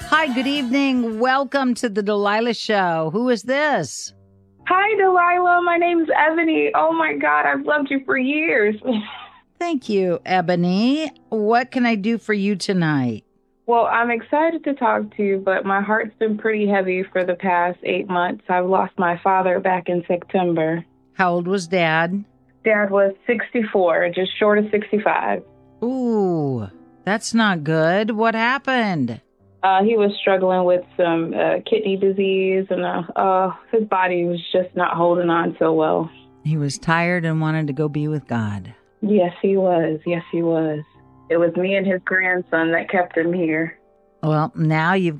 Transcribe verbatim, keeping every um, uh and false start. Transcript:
Hi, good evening. Welcome to the Delilah Show. Who is this? Hi, Delilah. My name's Ebony. Oh, my God. I've loved you for years. Thank you, Ebony. What can I do for you tonight? Well, I'm excited to talk to you, but my heart's been pretty heavy for the past eight months. I've lost my father back in September. How old was Dad? Dad was sixty-four, just short of sixty-five. Ooh, that's not good. What happened? Uh, he was struggling with some uh, kidney disease, and uh, uh, his body was just not holding on so well. He was tired and wanted to go be with God. Yes, he was. Yes, he was. It was me and his grandson that kept him here. Well, now you've